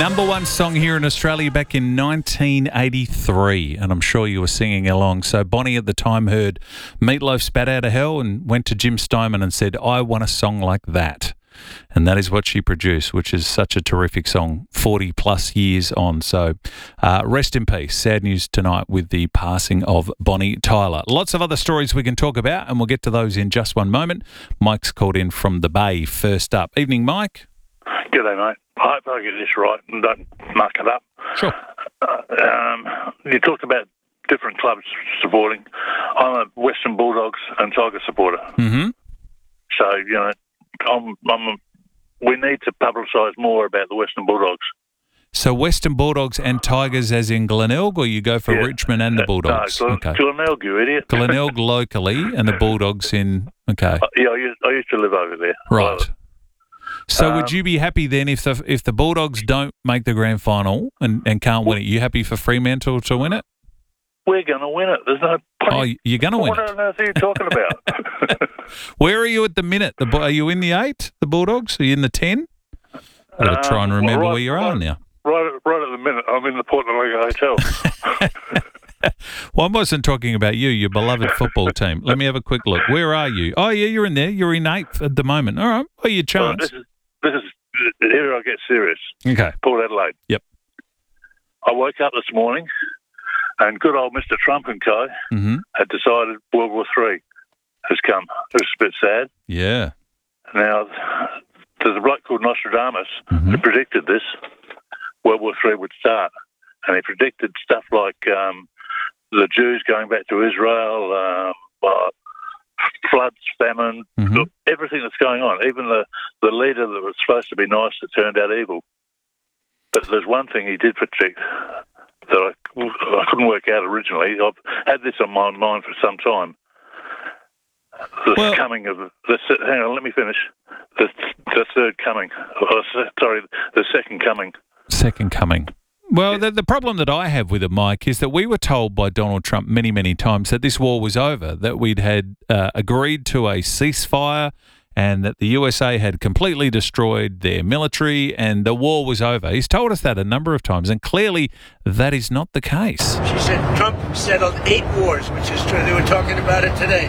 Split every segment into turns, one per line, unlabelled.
Number one song here in Australia back in 1983, and I'm sure you were singing along. So Bonnie at the time heard Meatloaf's Bat Out of Hell and went to Jim Steinman and said, I want a song like that. And that is what she produced, which is such a terrific song, 40 plus years on. So rest in peace. Sad news tonight with the passing of Bonnie Tyler. Lots of other stories we can talk about, and we'll get to those in just one moment. Mike's called in from the Bay first up. Evening, Mike.
G'day, mate. I hope I get this right and don't muck it up.
Sure.
You talked about different clubs supporting. I'm a Western Bulldogs and Tiger supporter.
Mm-hmm.
So, we need to publicise more about the Western Bulldogs.
So Western Bulldogs and Tigers as in Glenelg, or you go for Richmond and the Bulldogs?
No, Glenelg, you idiot.
Glenelg locally and the Bulldogs in, okay.
Yeah, I used to live over there.
Right. So would you be happy then if the Bulldogs don't make the grand final and can't win it? You happy for Fremantle to win it?
We're going to win it. There's no point.
Oh, you're going to win it?
What on earth are you talking about?
Where are you at the minute? Are you in the 8, the Bulldogs? Are you in the 10? I've got to try and remember where you are now.
Right at the minute, I'm in the Port Nalega Hotel.
Well, I wasn't talking about you, your beloved football team. Let me have a quick look. Where are you? Oh, yeah, you're in there. You're in 8th at the moment. All right. Well, your chance.
This is here I get serious.
Okay.
Port Adelaide.
Yep.
I woke up this morning and good old Mr. Trump and co. Had decided World War III has come. It was a bit sad.
Yeah.
Now, there's a bloke called Nostradamus who predicted this. World War III would start. And he predicted stuff like the Jews going back to Israel, floods, famine, everything that's going on. Even the leader that was supposed to be nice that turned out evil. But there's one thing he did predict that I couldn't work out originally. I've had this on my mind for some time. Coming of hang on, let me finish. The third coming. The second coming.
Second coming. Well, the problem that I have with it, Mike, is that we were told by Donald Trump many, many times that this war was over, that we'd had agreed to a ceasefire and that the USA had completely destroyed their military and the war was over. He's told us that a number of times, and clearly that is not the case.
She said Trump settled 8 wars, which is true. They were talking about it today.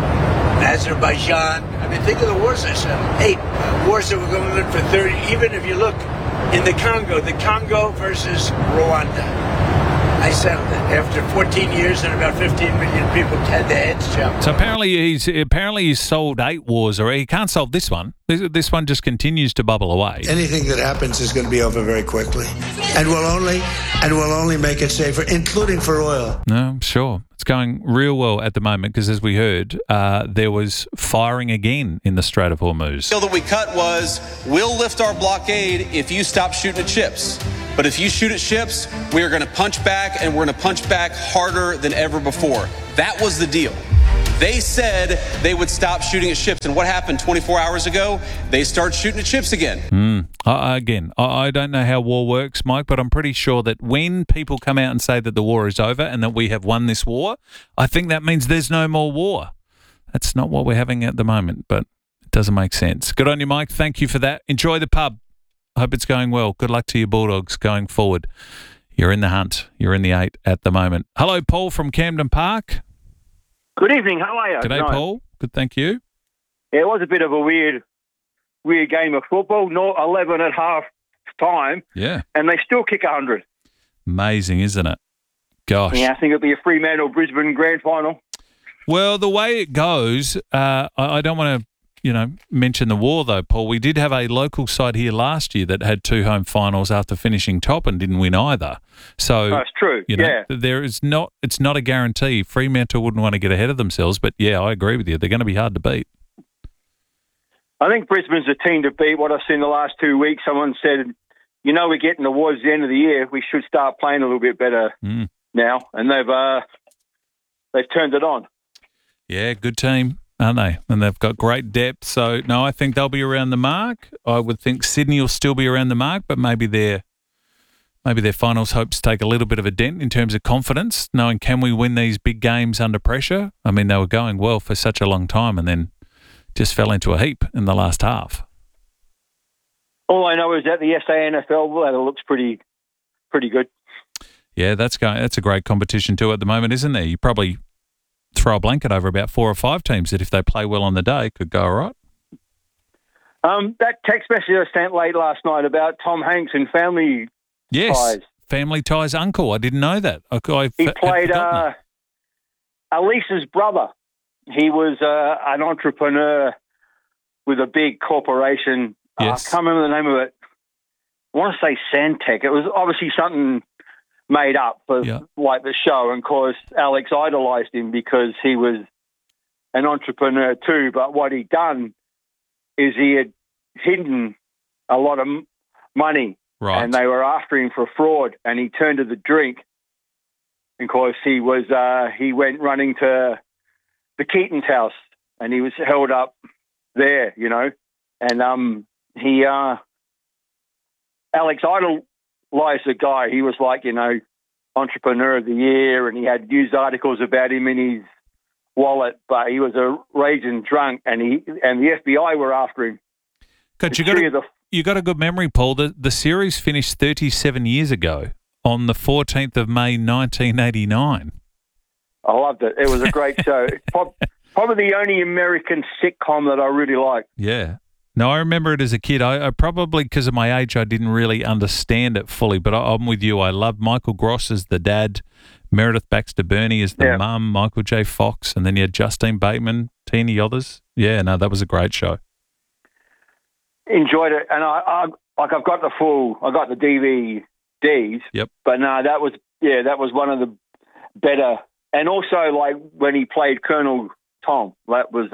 Azerbaijan. I mean, think of the wars they settled. 8 wars that were going on for 30. Even if you look in the Congo versus Rwanda. I settled it after 14 years and about 15 million people had their heads chopped.
So apparently he's sold 8 wars, or he can't solve this one. This one just continues to bubble away.
Anything that happens is going to be over very quickly, and will only make it safer, including for oil.
No, I'm sure it's going real well at the moment because, as we heard, there was firing again in the Strait of Hormuz.
The deal that we cut was, we'll lift our blockade if you stop shooting at ships. But if you shoot at ships, we are going to punch back, and we're going to punch back harder than ever before. That was the deal. They said they would stop shooting at ships, and what happened 24 hours ago? They started shooting at ships again. I don't know how war works, Mike, but I'm pretty sure that when people come out and say that the war is over and that we have won this war, I think that means there's no more war. That's not what we're having at the moment, but it doesn't make sense. Good on you, Mike. Thank you for that. Enjoy the pub. I hope it's going well. Good luck to your Bulldogs going forward. You're in the hunt. You're in the 8 at the moment. Hello, Paul from Camden Park.
Good evening. How are you?
G'day, Paul. Good, thank you.
Yeah, it was a bit of a weird game of football. Not 11 at half time.
Yeah.
And they still kick 100.
Amazing, isn't it? Gosh.
Yeah, I think it'll be a Fremantle-Brisbane grand final.
Well, the way it goes, I don't want to mention the war though, Paul. We did have a local side here last year that had 2 home finals after finishing top and didn't win either. So
that's true.
It's not a guarantee. Fremantle wouldn't want to get ahead of themselves, but yeah, I agree with you. They're going to be hard to beat.
I think Brisbane's a team to beat. What I've seen the last 2 weeks, someone said, we're getting towards the end of the year. We should start playing a little bit better now, and they've turned it on. Yeah,
good team, aren't they? And they've got great depth. So, no, I think they'll be around the mark. I would think Sydney will still be around the mark, but maybe their finals hopes take a little bit of a dent in terms of confidence, knowing can we win these big games under pressure? I mean, they were going well for such a long time and then just fell into a heap in the last half.
All I know is that the SANFL, well, it looks pretty good.
Yeah, that's a great competition too at the moment, isn't there? You probably throw a blanket over about 4 or 5 teams that if they play well on the day could go all right.
That text message I sent late last night about Tom Hanks and Family Ties.
Family Ties uncle. I didn't know that.
He played Elise's brother. He was an entrepreneur with a big corporation.
Yes.
I can't remember the name of it. I want to say Santec. It was obviously something made up for like the show. And of course, Alex idolized him because he was an entrepreneur too. But what he'd done is he had hidden a lot of money.
Right.
And they were after him for fraud, and he turned to the drink. And of course, he went running to the Keaton's house, and he was held up there, you know. And Alex idolized the guy. He was like, you know, entrepreneur of the year, and he had news articles about him in his wallet. But he was a raging drunk, and the FBI were after him.
God, you got a good memory, Paul. The series finished 37 years ago on the 14th of May, 1989.
I loved it. It was a great show. Probably the only American sitcom that I really liked.
Yeah. No, I remember it as a kid. I probably, because of my age, I didn't really understand it fully, but I'm with you. I loved Michael Gross as the dad, Meredith Baxter Birney as the mum, Michael J. Fox, and then you had Justine Bateman, Tina Yothers. Yeah, no, that was a great show.
Enjoyed it, and I've got the DVDs.
Yep.
But no, that was one of the better, and also like when he played Colonel Tom, that was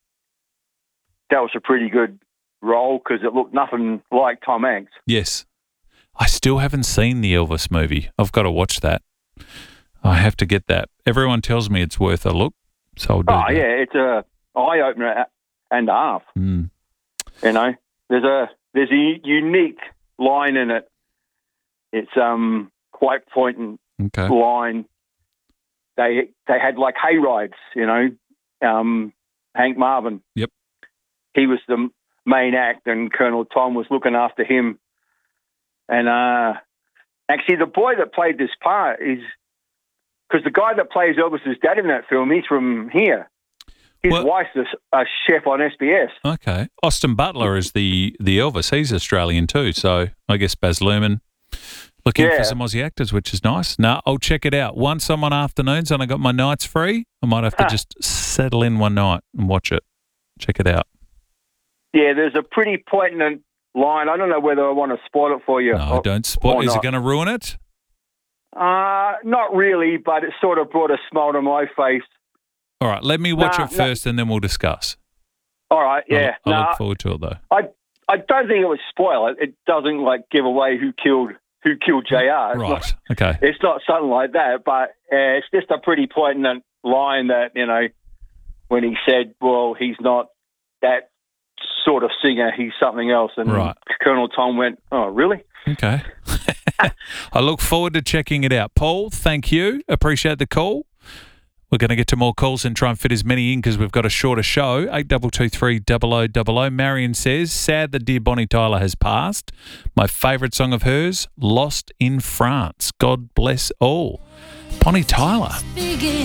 a pretty good role because it looked nothing like Tom Hanks.
Yes, I still haven't seen the Elvis movie. I've got to watch that. I have to get that. Everyone tells me it's worth a look, so I'll do that.
Yeah, it's a eye opener and a half.
Mm.
You know. There's a unique line in it. It's quite poignant line. They had like hay rides, you know. Hank Marvin.
Yep.
He was the main act, and Colonel Tom was looking after him. And actually, the boy that played this part is because the guy that plays Elvis's dad in that film, he's from here. His wife's a chef on SBS.
Okay. Austin Butler is the Elvis. He's Australian too. So I guess Baz Luhrmann looking for some Aussie actors, which is nice. No, I'll check it out. Once I'm on afternoons and I got my nights free, I might have to just settle in one night and watch it. Check it out.
Yeah, there's a pretty poignant line. I don't know whether I want to spoil it for you.
No, don't spoil it. Is it going to ruin it?
Not really, but it sort of brought a smile to my face.
All right, let me watch it first and then we'll discuss.
All right, yeah.
I look forward to it, though.
I don't think it would spoil it. It doesn't, like, give away who killed JR.
Right, okay.
It's not something like that, but it's just a pretty poignant line that, you know, when he said, well, he's not that sort of singer, he's something else. And Colonel Tom went, oh, really?
Okay. I look forward to checking it out. Paul, thank you. Appreciate the call. We're going to get to more calls and try and fit as many in because we've got a shorter show. 8223 0000. Marion says, sad that dear Bonnie Tyler has passed. My favourite song of hers, Lost in France. God bless all. Bonnie Tyler.